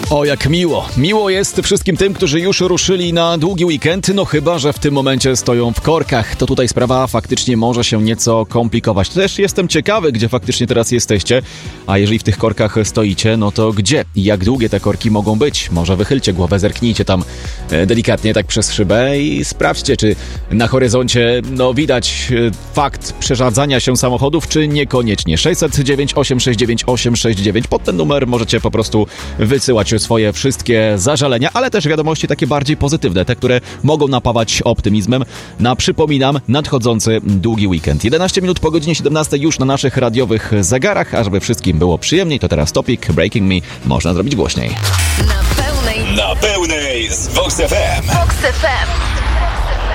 O, jak miło. Miło jest wszystkim tym, którzy już ruszyli na długi weekend, no chyba że w tym momencie stoją w korkach. To tutaj sprawa faktycznie może się nieco komplikować. Też jestem ciekawy, gdzie faktycznie teraz jesteście, a jeżeli w tych korkach stoicie, no to gdzie i jak długie te korki mogą być? Może wychylcie głowę, zerknijcie tam delikatnie tak przez szybę i sprawdźcie, czy na horyzoncie widać fakt przerzadzania się samochodów, czy niekoniecznie. 609 869 869. Pod ten numer możecie po prostu wysyłać swoje wszystkie zażalenia, ale też wiadomości takie bardziej pozytywne, te, które mogą napawać optymizmem na, przypominam, nadchodzący długi weekend. 11 minut po godzinie 17 już na naszych radiowych zegarach, a żeby wszystkim było przyjemniej, to teraz topik Breaking Me można zrobić głośniej. Na pełnej z Vox FM. Vox FM.